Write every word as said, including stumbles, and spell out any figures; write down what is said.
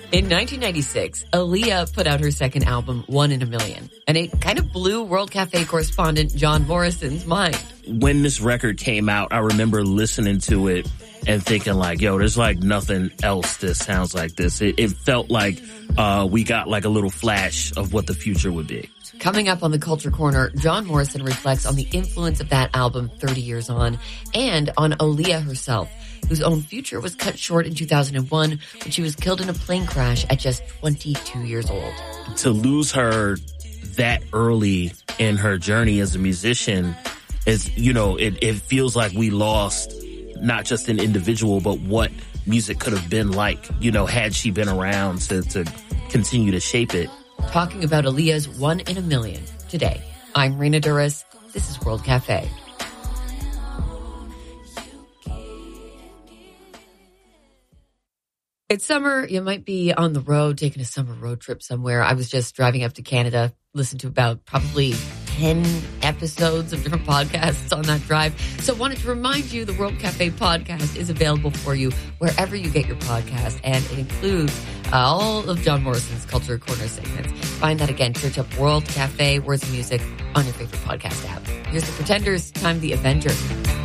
In nineteen ninety-six, Aaliyah put out her second album, One in a Million, and it kind of blew World Cafe correspondent John Morrison's mind. When this record came out, I remember listening to it and thinking like, yo, there's like nothing else that sounds like this. It, it felt like uh we got like a little flash of what the future would be. Coming up on the Culture Corner, John Morrison reflects on the influence of that album thirty years on and on Aaliyah herself, whose own future was cut short in two thousand one when she was killed in a plane crash at just twenty-two years old. To lose her that early in her journey as a musician is, you know, it, it feels like we lost not just an individual, but what music could have been like, you know, had she been around to, to continue to shape it. Talking about Aaliyah's One in a Million today. I'm Rena Duras. This is World Cafe. It's summer. You might be on the road, taking a summer road trip somewhere. I was just driving up to Canada, listened to about probably ten episodes of different podcasts on that drive. So I wanted to remind you the World Cafe podcast is available for you wherever you get your podcast, and it includes uh, all of John Morrison's Culture Corner segments. Find that again. Search up World Cafe, Words of Music on your favorite podcast app. Here's the Pretenders, time the Avenger.